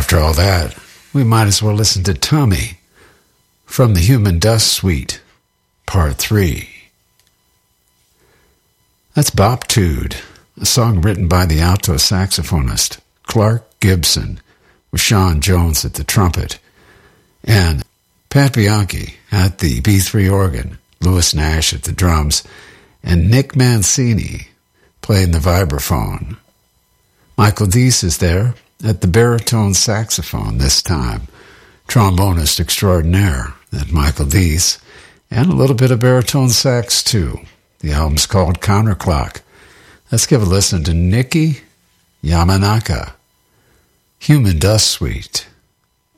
after all that, we might as well listen to Tommy from the Human Dust Suite, Part 3. That's Bop-Tude, a song written by the alto saxophonist Clark Gibson, with Sean Jones at the trumpet, and Pat Bianchi at the B3 organ, Louis Nash at the drums, and Nick Mancini playing the vibraphone. Michael Deese is there at the baritone saxophone this time, trombonist extraordinaire, that Michael Deese, and a little bit of baritone sax too. The album's called Counterclock. Let's give a listen to Nikki Yamanaka, Human Dust Suite.